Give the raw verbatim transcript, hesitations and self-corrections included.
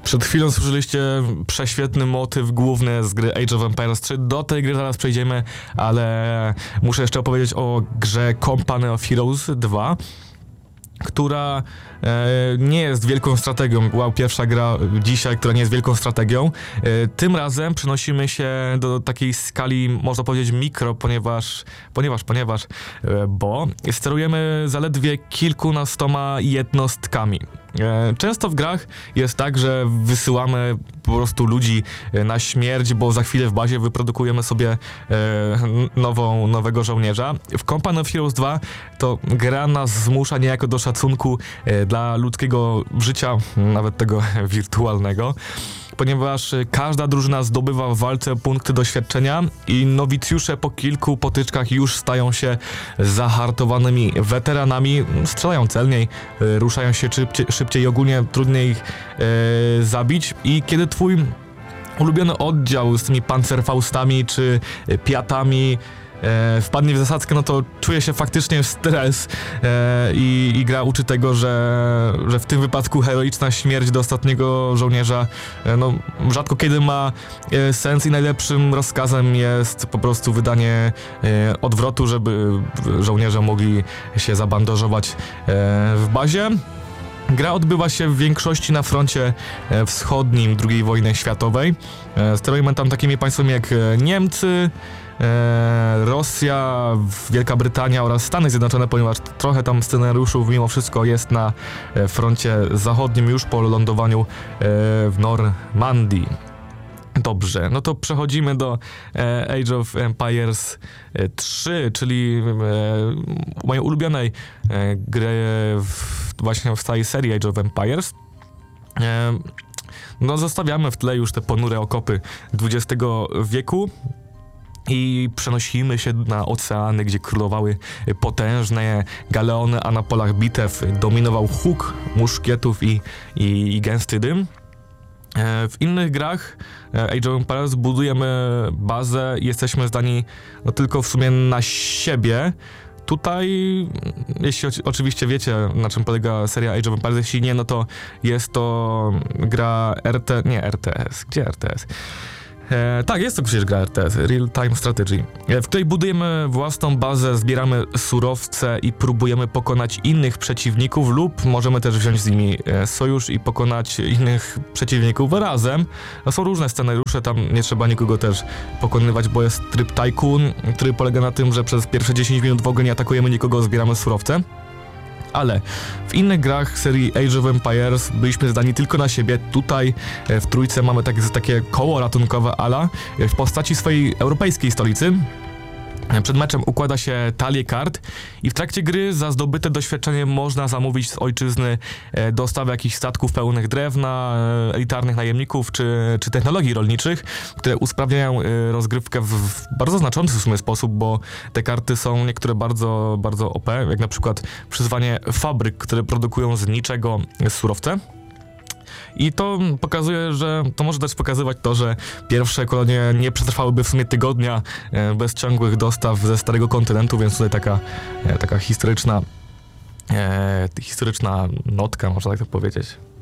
Przed chwilą słyszeliście prześwietny motyw główny z gry Age of Empires trzy. Do tej gry zaraz przejdziemy, ale muszę jeszcze opowiedzieć o grze Company of Heroes dwa, która e, nie jest wielką strategią. Była pierwsza gra dzisiaj, która nie jest wielką strategią. E, tym razem przenosimy się do takiej skali, można powiedzieć, mikro, ponieważ, ponieważ, ponieważ, e, bo sterujemy zaledwie kilkunastoma jednostkami. E, często w grach jest tak, że wysyłamy po prostu ludzi na śmierć, bo za chwilę w bazie wyprodukujemy sobie e, nową, nowego żołnierza. W Company of Heroes dwa to gra nas zmusza niejako do szacunku e, dla ludzkiego życia, nawet tego wirtualnego, ponieważ każda drużyna zdobywa w walce punkty doświadczenia i nowicjusze po kilku potyczkach już stają się zahartowanymi weteranami, strzelają celniej, e, ruszają się szybciej, szybciej i ogólnie trudniej ich e, zabić. I kiedy twój ulubiony oddział z tymi pancerfaustami czy piatami e, wpadnie w zasadzkę, no to czuje się faktycznie stres e, i, i gra uczy tego, że, że w tym wypadku heroiczna śmierć do ostatniego żołnierza e, no, rzadko kiedy ma e, sens i najlepszym rozkazem jest po prostu wydanie e, odwrotu, żeby żołnierze mogli się zabandażować e, w bazie. Gra odbywa się w większości na froncie wschodnim drugiej wojny światowej. Sterujemy tam takimi państwami jak Niemcy, Rosja, Wielka Brytania oraz Stany Zjednoczone, ponieważ trochę tam scenariuszów mimo wszystko jest na froncie zachodnim już po lądowaniu w Normandii. Dobrze, no to przechodzimy do e, Age of Empires trzy, czyli e, mojej ulubionej e, gry w, właśnie w całej serii Age of Empires. E, no zostawiamy w tle już te ponure okopy dwudziestego wieku i przenosimy się na oceany, gdzie królowały potężne galeony, a na polach bitew dominował huk muszkietów i, i, i gęsty dym. W innych grach Age of Empires budujemy bazę i jesteśmy zdani no, tylko w sumie na siebie. Tutaj, jeśli oci- oczywiście wiecie, na czym polega seria Age of Empires, jeśli nie, no to jest to gra R T... nie R T S, gdzie R T S? E, tak, jest to przecież gra R T S, Real Time Strategy, e, w której budujemy własną bazę, zbieramy surowce i próbujemy pokonać innych przeciwników lub możemy też wziąć z nimi e, sojusz i pokonać innych przeciwników razem. No, są różne scenariusze, tam nie trzeba nikogo też pokonywać, bo jest tryb Tycoon, który polega na tym, że przez pierwsze dziesięć minut w ogóle nie atakujemy nikogo, zbieramy surowce. Ale w innych grach serii Age of Empires byliśmy zdani tylko na siebie. Tutaj w trójce mamy tak, takie koło ratunkowe ala w postaci swojej europejskiej stolicy. Przed meczem układa się talię kart i w trakcie gry za zdobyte doświadczenie można zamówić z ojczyzny dostawę jakichś statków pełnych drewna, elitarnych najemników czy, czy technologii rolniczych, które usprawniają rozgrywkę w, w bardzo znaczący w sumie sposób, bo te karty są niektóre bardzo, bardzo O P, jak na przykład przyzwanie fabryk, które produkują z niczego surowce. I to pokazuje, że to może też pokazywać to, że pierwsze kolonie nie przetrwałyby w sumie tygodnia e, bez ciągłych dostaw ze starego kontynentu, więc tutaj taka, e, taka historyczna, e, historyczna notka, można tak to powiedzieć.